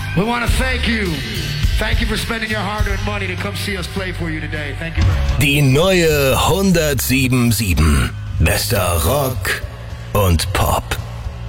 We want to thank you. Thank you for spending your hard-earned money to come see us play for you today. Thank you very much. Die neue 107.7. Bester Rock und Pop.